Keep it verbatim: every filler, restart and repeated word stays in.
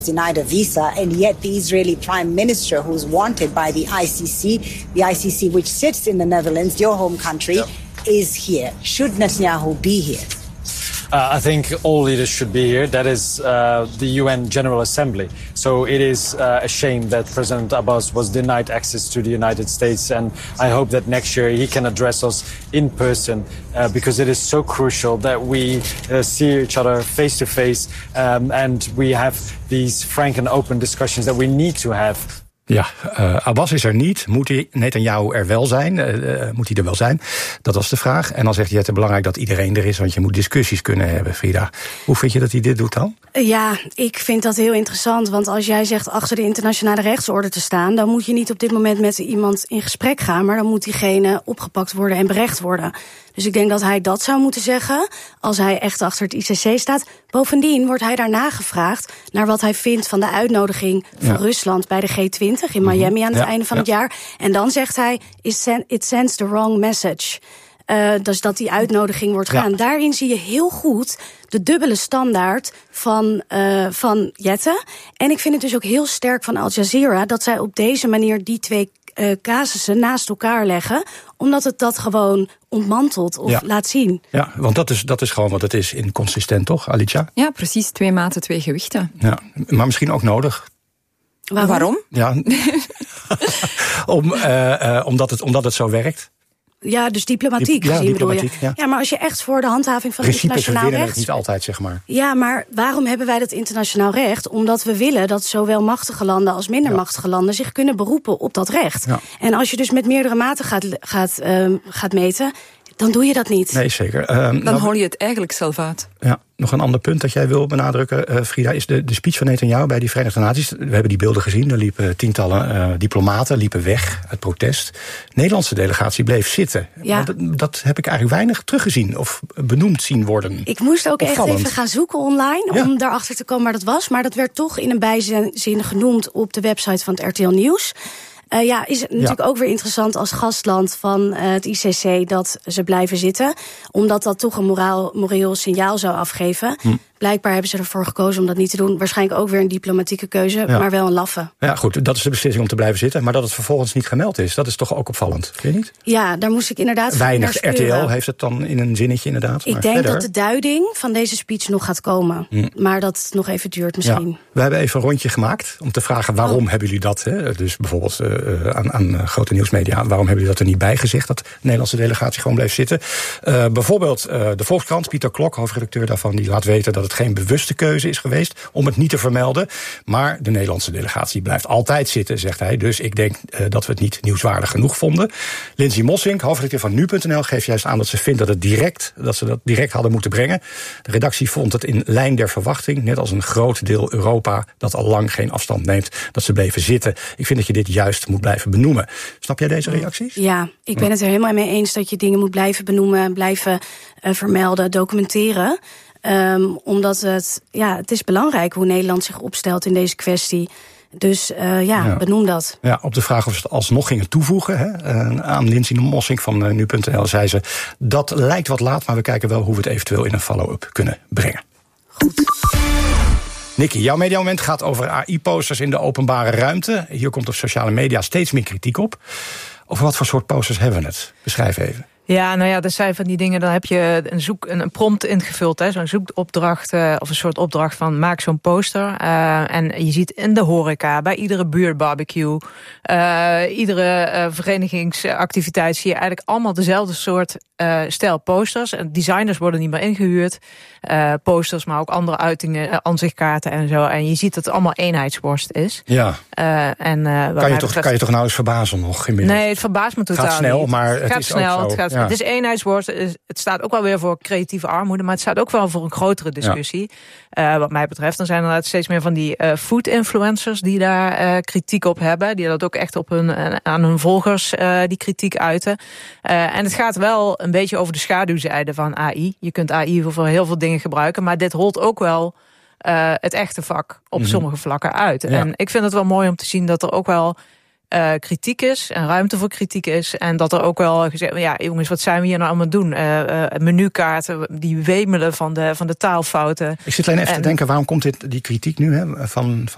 denied a visa, and yet the Israeli prime minister, who's wanted by the I C C, the I C C which sits in the Netherlands, your home country, yep. is here. Should Netanyahu be here? Uh, I think all leaders should be here. That is uh, the U N General Assembly. So it is uh, a shame that President Abbas was denied access to the United States. And I hope that next year he can address us in person uh, because it is so crucial that we uh, see each other face to face um, and we have these frank and open discussions that we need to have. Ja, uh, Abbas is er niet. Moet hij Netanyahu er wel zijn? Uh, uh, moet hij er wel zijn? Dat was de vraag. En dan zegt hij, het is belangrijk dat iedereen er is, want je moet discussies kunnen hebben, Frida. Hoe vind je dat hij dit doet dan? Ja, ik vind dat heel interessant. Want als jij zegt achter de internationale rechtsorde te staan, dan moet je niet op dit moment met iemand in gesprek gaan, maar dan moet diegene opgepakt worden en berecht worden. Dus ik denk dat hij dat zou moeten zeggen als hij echt achter het I C C staat. Bovendien wordt hij daarna gevraagd naar wat hij vindt van de uitnodiging van ja. Rusland bij de G twintig in Miami aan het ja. einde van ja. het jaar. En dan zegt hij, it sends the wrong message. Uh, dus dat die uitnodiging wordt gedaan. Ja. Daarin zie je heel goed de dubbele standaard van, uh, van Jette. En ik vind het dus ook heel sterk van Al Jazeera dat zij op deze manier die twee uh, casussen naast elkaar leggen, omdat het dat gewoon ontmantelt of ja. laat zien. Ja, want dat is, dat is gewoon wat het is, inconsistent, toch, Alicia? Ja, precies. Twee maten, twee gewichten. Ja, maar misschien ook nodig. Waarom? Waarom? Ja, Om, uh, uh, omdat, het, omdat het zo werkt. Ja, dus diplomatiek ja, gezien diplomatiek, bedoel je. Ja. ja, maar als je echt voor de handhaving van principes internationaal recht... het niet altijd, zeg maar. Ja, maar waarom hebben wij dat internationaal recht? Omdat we willen dat zowel machtige landen als minder ja. machtige landen zich kunnen beroepen op dat recht. Ja. En als je dus met meerdere maten gaat, gaat, uh, gaat meten, dan doe je dat niet. Nee, zeker. Uh, dan nou, hol je het eigenlijk zelf uit. Ja. Nog een ander punt dat jij wil benadrukken, uh, Frida, is de, de speech van Netanyahu bij die Verenigde Naties. We hebben die beelden gezien, er liepen tientallen uh, diplomaten liepen weg uit protest. De Nederlandse delegatie bleef zitten. Ja. Dat, dat heb ik eigenlijk weinig teruggezien of benoemd zien worden. Ik moest ook Opvallend. echt even gaan zoeken online ja. om daarachter te komen waar dat was. Maar dat werd toch in een bijzin genoemd op de website van het R T L Nieuws. Uh, ja, is het natuurlijk ja. ook weer interessant als gastland van uh, het I C C dat ze blijven zitten. Omdat dat toch een moraal, moreel signaal zou afgeven. Hm. Blijkbaar hebben ze ervoor gekozen om dat niet te doen. Waarschijnlijk ook weer een diplomatieke keuze, ja. maar wel een laffe. Ja, goed, dat is de beslissing om te blijven zitten. Maar dat het vervolgens niet gemeld is, dat is toch ook opvallend, vind je niet? Ja, daar moest ik inderdaad weinig. R T L heeft het dan in een zinnetje inderdaad. Ik maar denk verder... dat de duiding van deze speech nog gaat komen. Hm. Maar dat het nog even duurt misschien. Ja. We hebben even een rondje gemaakt om te vragen waarom oh. hebben jullie dat? Hè? Dus bijvoorbeeld uh, aan, aan grote nieuwsmedia, waarom hebben jullie dat er niet bij gezegd? Dat de Nederlandse delegatie gewoon bleef zitten. Uh, bijvoorbeeld uh, de Volkskrant, Pieter Klok, hoofdredacteur daarvan, die laat weten dat het geen bewuste keuze is geweest om het niet te vermelden. Maar de Nederlandse delegatie blijft altijd zitten, zegt hij. Dus ik denk uh, dat we het niet nieuwswaardig genoeg vonden. Lindsay Mossink, hoofdredacteur van nu punt n l, geeft juist aan dat ze vindt dat, het direct, dat ze dat direct hadden moeten brengen. De redactie vond het in lijn der verwachting, net als een groot deel Europa dat al lang geen afstand neemt, dat ze bleven zitten. Ik vind dat je dit juist moet blijven benoemen. Snap jij deze reacties? Ja, ik ben het er helemaal mee eens dat je dingen moet blijven benoemen, blijven uh, vermelden, documenteren. Um, omdat het, ja, het is belangrijk hoe Nederland zich opstelt in deze kwestie. Dus uh, ja, ja, benoem dat. Ja, op de vraag of ze het alsnog gingen toevoegen hè, aan Lindsay Mossink van uh, nu punt n l zei ze, dat lijkt wat laat, maar we kijken wel hoe we het eventueel in een follow-up kunnen brengen. Goed. Nicky, jouw mediamoment gaat over A I-posters in de openbare ruimte. Hier komt op sociale media steeds meer kritiek op. Over wat voor soort posters hebben we het? Beschrijf even. Ja, nou ja, dat zijn van die dingen, dan heb je een, zoek, een, een prompt ingevuld, hè, zo'n zoekopdracht uh, of een soort opdracht van maak zo'n poster. Uh, en je ziet in de horeca, bij iedere buurtbarbecue, uh, iedere uh, verenigingsactiviteit zie je eigenlijk allemaal dezelfde soort uh, stijl posters. En designers worden niet meer ingehuurd. Uh, posters, maar ook andere uitingen, uh, aanzichtkaarten en zo. En je ziet dat het allemaal eenheidsworst is. Ja. Uh, en, uh, kan, je toch, betreft... kan je toch nou eens verbazen nog inmiddels? Nee, het verbaast me totaal Het gaat snel, niet. maar het, het gaat is snel, ook zo. Het, gaat, ja. het is eenheidsworst. Het staat ook wel weer voor creatieve armoede, maar het staat ook wel voor een grotere discussie. Ja. Uh, wat mij betreft, dan zijn er inderdaad steeds meer van die uh, food influencers die daar uh, kritiek op hebben. Die dat ook echt op hun, uh, aan hun volgers uh, die kritiek uiten. Uh, en het gaat wel een beetje over de schaduwzijde van A I. Je kunt A I voor heel veel dingen gebruiken, maar dit holt ook wel uh, het echte vak op mm-hmm. sommige vlakken uit. Ja. En ik vind het wel mooi om te zien dat er ook wel Uh, kritiek is en ruimte voor kritiek is. En dat er ook wel gezegd, ja jongens, wat zijn we hier nou allemaal doen? Uh, uh, menukaarten, die wemelen van de, van de taalfouten. Ik zit alleen even en, te denken, waarom komt dit, die kritiek nu hè, van... van